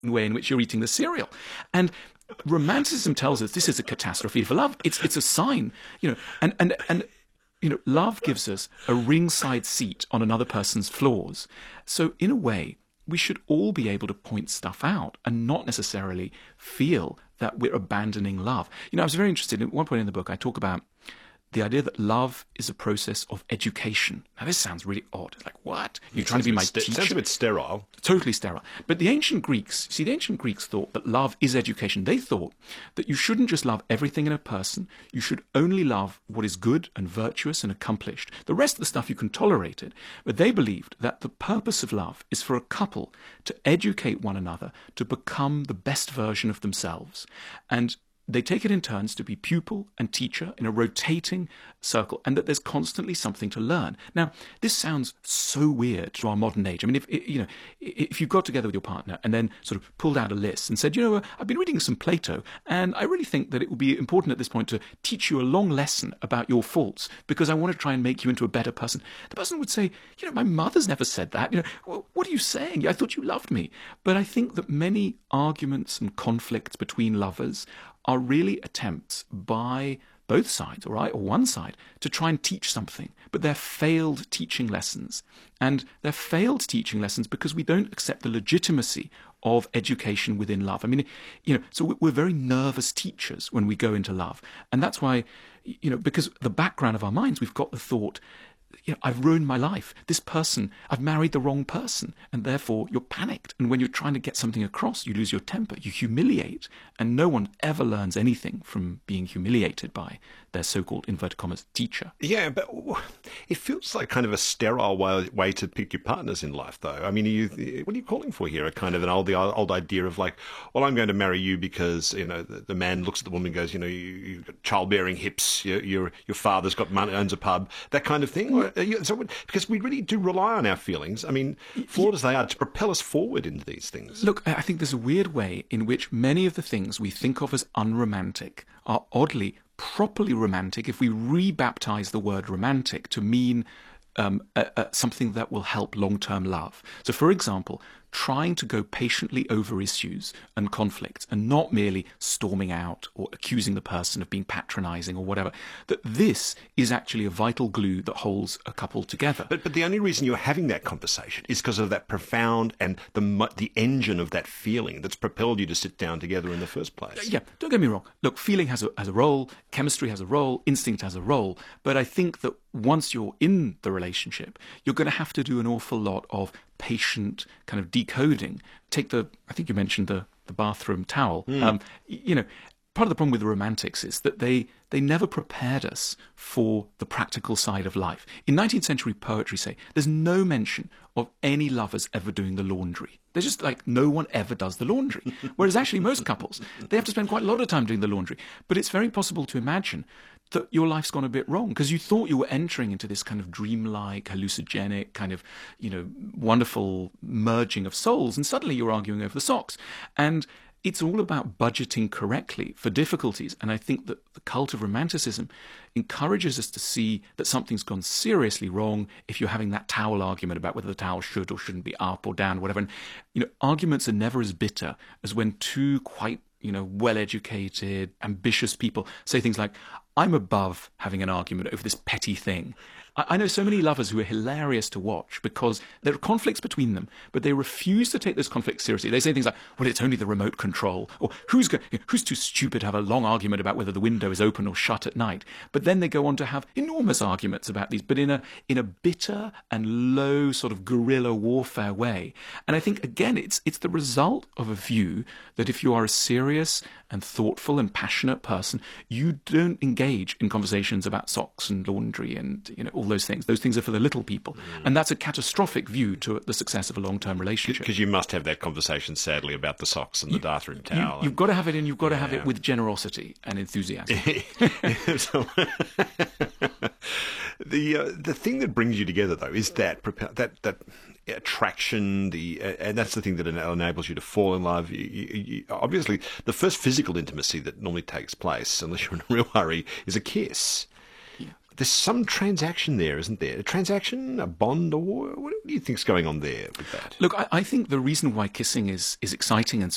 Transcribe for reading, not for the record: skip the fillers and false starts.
way in which you're eating the cereal. And romanticism tells us this is a catastrophe for love. It's a sign, and love gives us a ringside seat on another person's flaws. So in a way, we should all be able to point stuff out and not necessarily feel that we're abandoning love. I was very interested, at one point in the book, I talk about the idea that love is a process of education. Now, this sounds really odd. It's like, what? You're trying to be my teacher? Sounds a bit sterile. Totally sterile. But the ancient Greeks thought that love is education. They thought that you shouldn't just love everything in a person. You should only love what is good and virtuous and accomplished. The rest of the stuff, you can tolerate it. But they believed that the purpose of love is for a couple to educate one another to become the best version of themselves. And they take it in turns to be pupil and teacher in a rotating circle, and that there's constantly something to learn. Now, this sounds so weird to our modern age. I mean, if you got together with your partner and then sort of pulled out a list and said, I've been reading some Plato, and I really think that it would be important at this point to teach you a long lesson about your faults because I want to try and make you into a better person. The person would say, my mother's never said that. What are you saying? I thought you loved me. But I think that many arguments and conflicts between lovers are really attempts by both sides, or one side, to try and teach something. But they're failed teaching lessons. And they're failed teaching lessons because we don't accept the legitimacy of education within love. I mean, so we're very nervous teachers when we go into love. And that's why, because the background of our minds, we've got the thought, I've ruined my life. This person, I've married the wrong person. And therefore, you're panicked. And when you're trying to get something across, you lose your temper, you humiliate. And no one ever learns anything from being humiliated by their so-called, inverted commas, teacher. Yeah, but it feels like kind of a sterile way to pick your partners in life, though. I mean, what are you calling for here? A kind of the old idea of like, well, I'm going to marry you because, the man looks at the woman and goes, you've got childbearing hips, your father's got money, owns a pub, that kind of thing. Because we really do rely on our feelings, I mean, flawed as they are, to propel us forward into these things. Look, I think there's a weird way in which many of the things we think of as unromantic are oddly properly romantic if we rebaptize the word romantic to mean something that will help long-term love. So, for example, trying to go patiently over issues and conflicts and not merely storming out or accusing the person of being patronizing or whatever, that this is actually a vital glue that holds a couple together. But the only reason you're having that conversation is because of that profound and the engine of that feeling that's propelled you to sit down together in the first place. Yeah, don't get me wrong. Look, feeling has a role, chemistry has a role, instinct has a role, but I think that once you're in the relationship, you're going to have to do an awful lot of patient kind of decoding. I think you mentioned the bathroom towel. Part of the problem with the romantics is that they never prepared us for the practical side of life. In 19th century poetry, say, there's no mention of any lovers ever doing the laundry. There's just like no one ever does the laundry. Whereas actually most couples, they have to spend quite a lot of time doing the laundry. But it's very possible to imagine that your life's gone a bit wrong because you thought you were entering into this kind of dreamlike, hallucinogenic, kind of, wonderful merging of souls, and suddenly you're arguing over the socks. And it's all about budgeting correctly for difficulties. And I think that the cult of romanticism encourages us to see that something's gone seriously wrong if you're having that towel argument about whether the towel should or shouldn't be up or down, whatever. And, arguments are never as bitter as when two quite well-educated, ambitious people say things like, I'm above having an argument over this petty thing. I know so many lovers who are hilarious to watch because there are conflicts between them, but they refuse to take those conflicts seriously. They say things like, well, it's only the remote control, or who's too stupid to have a long argument about whether the window is open or shut at night. But then they go on to have enormous arguments about these, but in a bitter and low sort of guerrilla warfare way. And I think, again, it's the result of a view that if you are a serious and thoughtful and passionate person, you don't engage in conversations about socks and laundry and, all those things. Those things are for the little people. And that's a catastrophic view to the success of a long-term relationship. Because you must have that conversation, sadly, about the socks and the bathroom towel. You've got to have it, and you've got to have it with generosity and enthusiasm. The thing that brings you together, though, is that attraction, and that's the thing that enables you to fall in love. Obviously, the first physical intimacy that normally takes place, unless you're in a real hurry, is a kiss. There's some transaction there, isn't there? A transaction, a bond, or what do you think's going on there with that? Look, I think the reason why kissing is exciting and